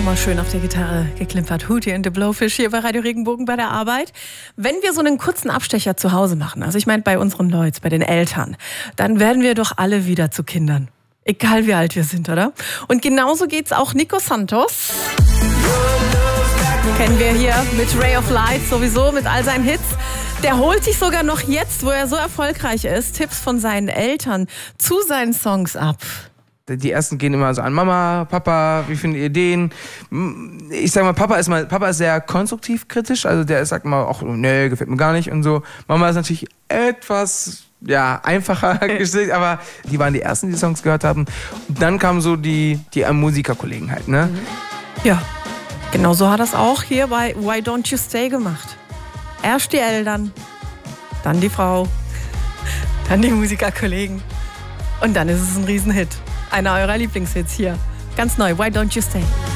mal schön auf der Gitarre geklimpert. Hootie and the Blowfish hier bei Radio Regenbogen bei der Arbeit. Wenn wir so einen kurzen Abstecher zu Hause machen, also ich meine bei unseren Leuten, bei den Eltern, dann werden wir doch alle wieder zu Kindern. Egal wie alt wir sind, oder? Und genauso geht's auch Nico Santos. Kennen wir hier mit Ray of Light sowieso, mit all seinen Hits. Der holt sich sogar noch jetzt, wo er so erfolgreich ist, Tipps von seinen Eltern zu seinen Songs ab. Die ersten gehen immer so an Mama, Papa, wie findet ihr den? Ich sag mal, Papa ist sehr konstruktiv kritisch, also der sagt immer auch, nee, gefällt mir gar nicht und so. Mama ist natürlich etwas, einfacher gestellt, aber die waren die ersten, die Songs gehört haben. Und dann kamen so die Musikerkollegen halt, ne? Ja, genau so hat er es auch hier bei Why Don't You Stay gemacht. Erst die Eltern, dann die Frau, dann die Musikerkollegen und dann ist es ein Riesenhit. Einer eurer Lieblingshits hier. Ganz neu, Why Don't You Stay?